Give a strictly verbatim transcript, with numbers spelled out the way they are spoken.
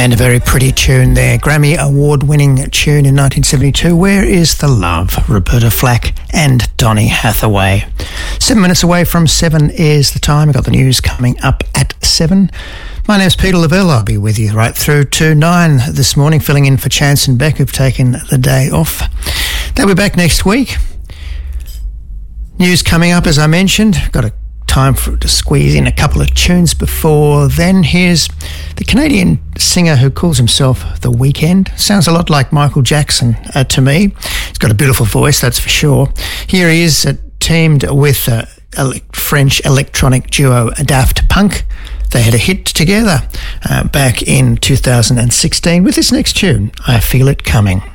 And a very pretty tune there. Grammy award-winning tune in nineteen seventy-two, Where Is the Love? Roberta Flack and Donny Hathaway. Seven minutes away from seven is the time. I've got the news coming up at seven. My name's Peter Lavelle. I'll be with you right through to nine this morning, filling in for Chance and Beck, who've taken the day off. They'll be back next week. News coming up, as I mentioned. Got a time for to squeeze in a couple of tunes before then. Here's the Canadian singer who calls himself The Weeknd. Sounds a lot like Michael Jackson uh, to me. He's got a beautiful voice, that's for sure. Here he is, uh, teamed with uh, a French electronic duo Daft Punk. They had a hit together uh, back in two thousand sixteen with this next tune, I Feel It Coming.